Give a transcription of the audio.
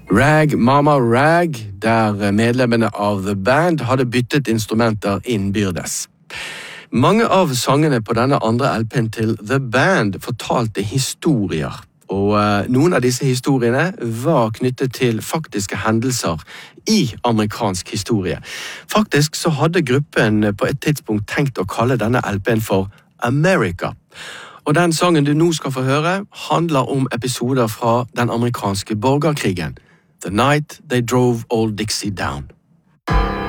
Rag Mama Rag, der medlemmene av The Band hadde byttet instrumenter innbyrdes. Mange av sangene på denne andre LP'en til The Band fortalte historier, og noen av disse historiene var knyttet til faktiske hendelser i amerikansk historie. Faktisk så hadde gruppen på et tidspunkt tenkt å kalle denne LP'en for America. Og den sangen du nå skal få høre handler om episoder fra den amerikanske borgerkrigen. The Night They Drove Old Dixie Down.